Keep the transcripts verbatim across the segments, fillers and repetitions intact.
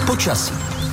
Počasí.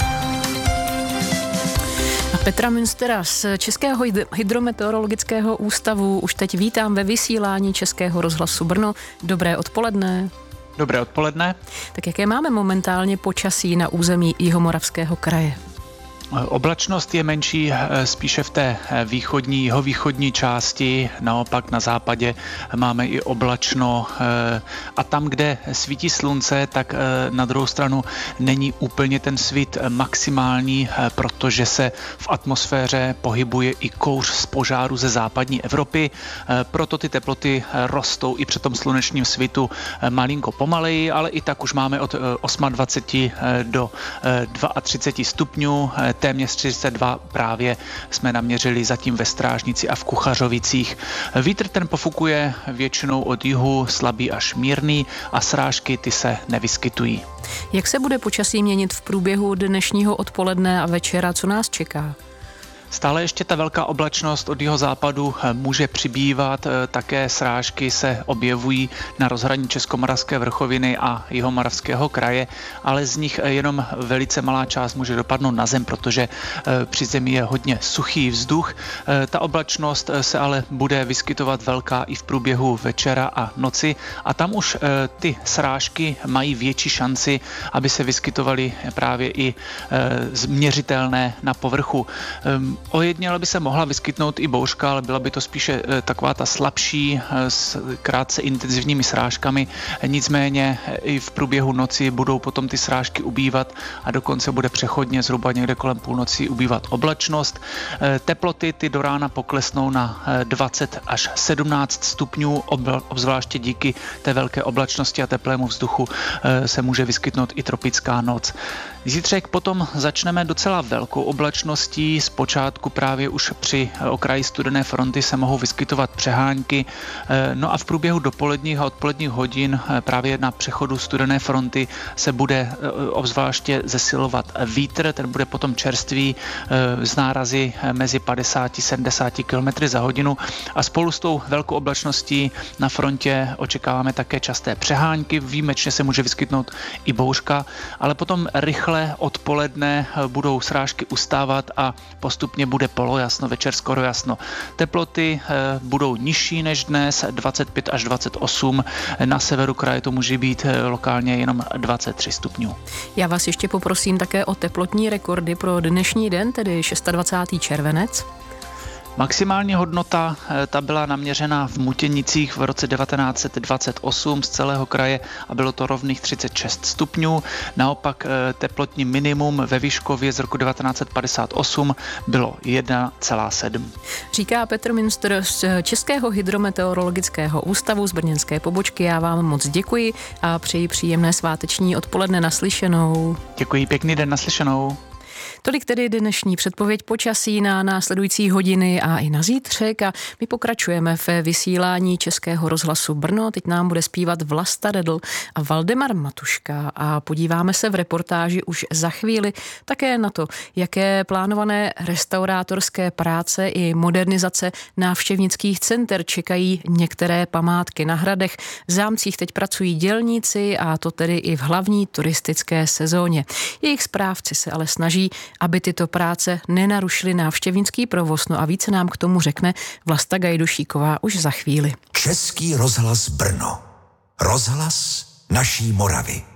Petra Münstera z Českého hydrometeorologického ústavu už teď vítám ve vysílání Českého rozhlasu Brno. Dobré odpoledne. Dobré odpoledne. Tak jaké máme momentálně počasí na území Jihomoravského kraje? Oblačnost je menší spíše v té východní, jihovýchodní části, naopak na západě máme i oblačno a tam, kde svítí slunce, tak na druhou stranu není úplně ten svit maximální, protože se v atmosféře pohybuje i kouř z požáru ze západní Evropy, proto ty teploty rostou i při tom slunečním svitu malinko pomaleji, ale i tak už máme od dvacet osm do třicet dva stupňů, téměř třicet dva právě jsme naměřili zatím ve Strážnici a v Kuchařovicích. Vítr ten pofukuje většinou od jihu, slabý až mírný a srážky ty se nevyskytují. Jak se bude počasí měnit v průběhu dnešního odpoledne a večera, co nás čeká? Stále ještě ta velká oblačnost od jihozápadu může přibývat, také srážky se objevují na rozhraní Českomoravské vrchoviny a Jihomoravského kraje, ale z nich jenom velice malá část může dopadnout na zem, protože při zemi je hodně suchý vzduch. Ta oblačnost se ale bude vyskytovat velká i v průběhu večera a noci a tam už ty srážky mají větší šanci, aby se vyskytovaly právě i změřitelné na povrchu. Ojedněle by se mohla vyskytnout i bouřka, ale byla by to spíše taková ta slabší s krátce intenzivními srážkami. Nicméně i v průběhu noci budou potom ty srážky ubývat a dokonce bude přechodně zhruba někde kolem půlnoci ubývat oblačnost. Teploty ty do rána poklesnou na dvacet až sedmnáct stupňů, obzvláště díky té velké oblačnosti a teplému vzduchu se může vyskytnout i tropická noc. Zítřek potom začneme docela velkou oblačností. Zpočátku právě už při okraji studené fronty se mohou vyskytovat přehánky. No a v průběhu dopoledních a odpoledních hodin právě na přechodu studené fronty se bude obzvláště zesilovat vítr, ten bude potom čerstvý z nárazy mezi padesát až sedmdesát kilometrů za hodinu a spolu s tou velkou oblačností na frontě očekáváme také časté přehánky. Výjimečně se může vyskytnout i bouřka, ale potom rychle odpoledne budou srážky ustávat a postupně bude polojasno, večer skoro jasno. Teploty budou nižší než dnes, dvacet pět až dvacet osm, na severu kraje to může být lokálně jenom dvacet tři stupňů. Já vás ještě poprosím také o teplotní rekordy pro dnešní den, tedy dvacátého šestého červenec. Maximální hodnota ta byla naměřena v Mutěnicích v roce devatenáct set dvacet osm z celého kraje a bylo to rovných třicet šest stupňů. Naopak teplotní minimum ve Vyškově z roku devatenáct set padesát osm bylo jedna celá sedm. Říká Petr Münster z Českého hydrometeorologického ústavu z brněnské pobočky. Já vám moc děkuji a přeji příjemné sváteční odpoledne, naslyšenou. Děkuji, pěkný den, naslyšenou. Tolik tedy dnešní předpověď počasí na následující hodiny a i na zítřek a my pokračujeme v vysílání Českého rozhlasu Brno. Teď nám bude zpívat Vlasta Redl a Valdemar Matuška a podíváme se v reportáži už za chvíli také na to, jaké plánované restaurátorské práce i modernizace návštěvnických center čekají některé památky na hradech. V zámcích teď pracují dělníci a to tedy i v hlavní turistické sezóně. Jejich správci se ale snaží, aby tyto práce nenarušily návštěvnický provoz. No a více nám k tomu řekne Vlasta Gajdušíková už za chvíli. Český rozhlas Brno. Rozhlas naší Moravy.